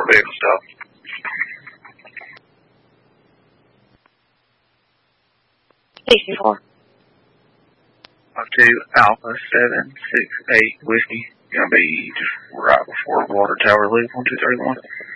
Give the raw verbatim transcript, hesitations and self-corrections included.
vehicle stop. Station four. Up to Alpha seven six eight Whiskey. Gonna be just right before Water Tower Loop one two three one.